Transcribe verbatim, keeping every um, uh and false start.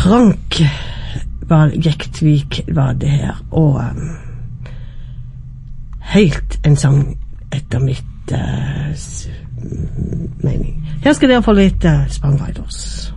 Frank var Jektvik var det her, og um, helt en sang etter mitt uh, mening. Her skal dere få litt uh, Spang Riders.